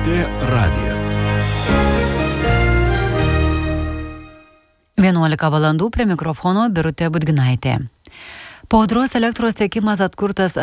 LRT radijas. 11 valandų prie mikrofono Birutė Budginaitė. Po audros elektros tiekimas atkurtas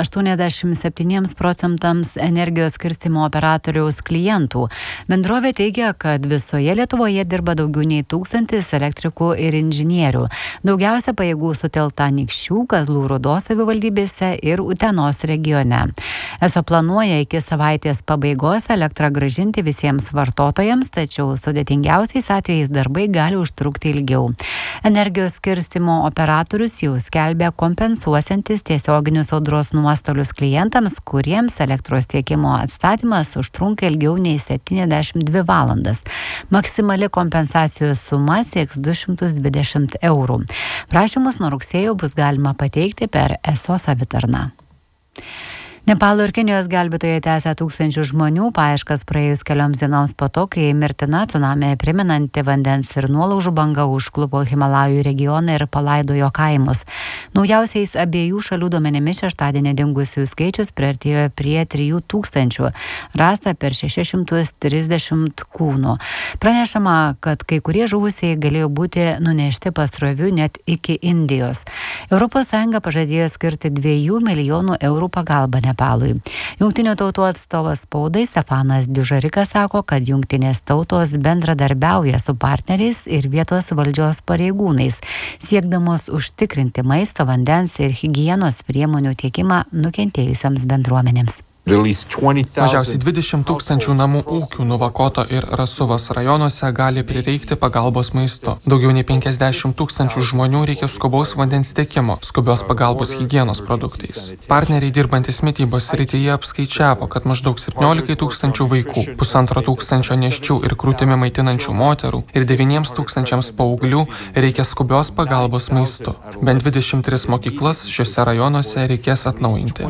87% energijos skirstymo operatoriaus klientų. Bendrovė teigia, kad visoje Lietuvoje dirba daugiau nei 1000 elektrikų ir inžinierių. Daugiausia pajėgų sutelkta Anykščių, Kazlų Rūdos savivaldybėse ir Utenos regione. ESO planuoja iki savaitės pabaigos elektrą grąžinti visiems vartotojams, tačiau sudėtingiausiais atvejais darbai gali užtrukti ilgiau. Energijos skirstymo operatorius jau skelbia kompensuosiantis tiesioginius audros nuostolius klientams, kuriems elektros tiekimo atstatymas užtrunka ilgiau nei 72 valandas. Maksimali kompensacijos suma sieks 220 eurų. Prašymus nuo rugsėjo bus galima pateikti per ESO savitarną. Nepalo ir Kinijos gelbėtojai tęsia tūkstančių žmonių paieškas praėjus kelioms dienoms po to, kai mirtina cunamį primenanti vandens ir nuolaužų banga užklupo Himalajų regioną ir palaidojo kaimus. Naujausiais abiejų šalių duomenimis šeštadienį dingusių skaičius priartėjo prie 3000, rasta per 630 kūnų. Pranešama, kad kai kurie žuvusieji galėjo būti nunešti pasroviui net iki Indijos. ES pažadėjo skirti 2 milijonų eurų pagalbą Nepalui. Jungtinių tautų atstovas spaudai Stefanas Dužarikas sako, kad jungtinės tautos bendradarbiauja su partneriais ir vietos valdžios pareigūnais, siekdamos užtikrinti maisto, vandens ir higienos priemonių tiekimą nukentėjusioms bendruomenėms. Mažiausiai 20 000 namų ūkių Nuvakoto ir Rasuvos rajonuose gali prireikti pagalbos maistu. Daugiau nei 50 000 žmonių reikia skubaus vandens tiekimo, skubios pagalbos higienos produktais. Partneriai dirbantis mitybos srityje apskaičiavo, kad maždaug 17 000 vaikų, 1500 nėščių ir krūtimi maitinančių moterų ir 9 000 paauglių reikia skubios pagalbos maistu. Bent 23 mokyklas šiuose rajonuose reikės atnaujinti.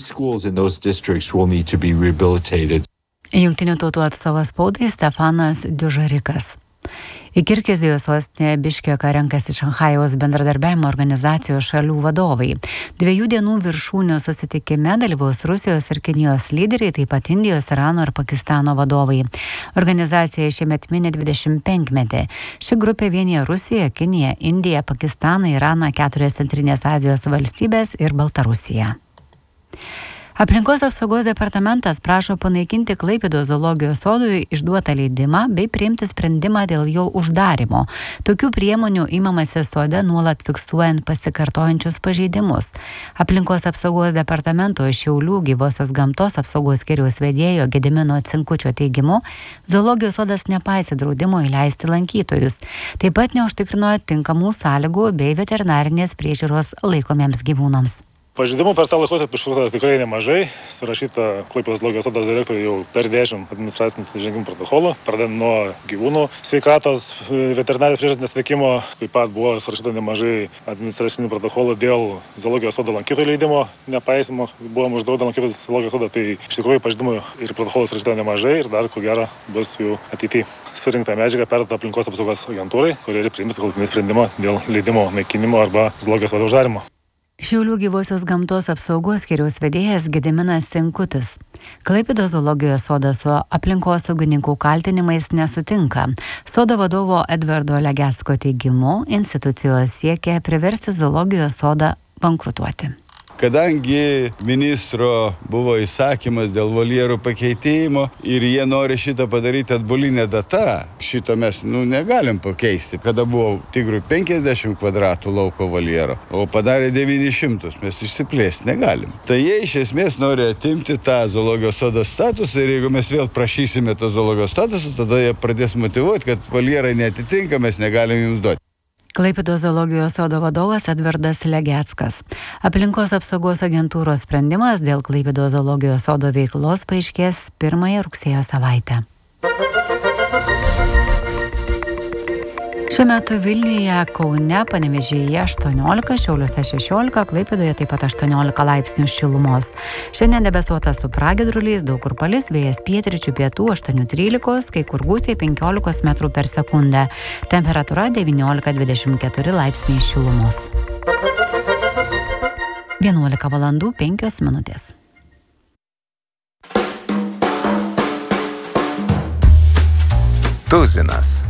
Jungtinių tautų atstovas spaudai Stefanas Dužarikas. Į Kirgizijos sostinę Biškeką renkasi Šanchajaus bendradarbiavimo organizacijos šalių vadovai. 2 dienų viršūnių susitikime dalyvaus Rusijos ir Kinijos lyderiai, taip pat Indijos, Irano ir Pakistano vadovai. Organizacija šiemet mini 25-metį. Ši grupė vienija Rusiją, Kiniją, Indiją, Pakistaną, Iraną, 4 Centrinės Azijos valstybės ir Baltarusiją. Aplinkos apsaugos departamentas prašo panaikinti Klaipėdos zoologijos sodui išduotą leidimą bei priimti sprendimą dėl jo uždarymo. Tokių priemonių imamasi sode nuolat fiksuojant pasikartojančius pažeidimus. Aplinkos apsaugos departamento Šiaulių gyvosios gamtos apsaugos skyriaus vedėjo Gedimino Cinkučio teigimu, zoologijos sodas nepaisė draudimo įleisti lankytojus. Taip pat neužtikrino tinkamų sąlygų bei veterinarinės priežiūros laikomiems gyvūnams. Pažeidimų per tą laikotarpį išduota tikrai nemažai. Surašyta Klaipėdos zoologijos sodo direktoriui jau per 10 administracinių nusižengimų protokolų, pradedant nuo gyvūnų sveikatos, veterinarijos priežiūros nesuteikimo. Taip pat buvo surašyta nemažai administracinių protokolų dėl zoologijos sodo lankytojų leidimo nepaisimo. Buvom uždraudę lankytojus zoologijos sodo, tai iš tikrųjų pažeidimų ir protokolų surašyta nemažai ir dar ko gero bus jų ateityje. Surinkta medžiaga perduota aplinkos apsaugos agentūrai, kuri priims galutinį sprendimą dėl leidimo naikinimo arba zoologijos sodo uždarymo. Šiaulių gyvosios gamtos apsaugos skyriaus vedėjas Gediminas Cinkutis. Klaipėdos zoologijos sodas su aplinkosaugininkų kaltinimais nesutinka. Sodo vadovo Edvardo Legecko teigimu, institucijos siekia priversti zoologijos sodą bankrutuoti. Kadangi ministro buvo įsakymas dėl voljerų pakeitimo ir jie nori šitą padaryti atbulinę datą, šito mes negalim pakeisti. Kada buvo tigrui 50 kvadratų lauko voljero, o padarė 900, mes išsiplėsti negalim. Tai jie iš esmės nori atimti tą zoologijos sodo statusą ir jeigu mes vėl prašysime to zoologijos statusą, tada jie pradės motyvuoti, kad voljerai neatitinka, mes negalim jums duoti. Klaipėdos zoologijos sodo vadovas Edvardas Legeckas. Aplinkos apsaugos agentūros sprendimas dėl Klaipėdos zoologijos sodo veiklos paaiškės 1 rugsėjo savaitę. Šiuo metu Vilniuje, Kaune, Panevėžyje 18, Šiauliuose 16, Klaipėdoje taip pat 18 laipsnių šilumos. Šiandien debesuota su pragiedruliais, daug kur palis, vėjas pietryčių pietų 8-13, kai kur gūsiai 15 metrų per sekundę. Temperatūra 19-24 laipsniai šilumos. 11 valandų 5 minutės. tuzinas.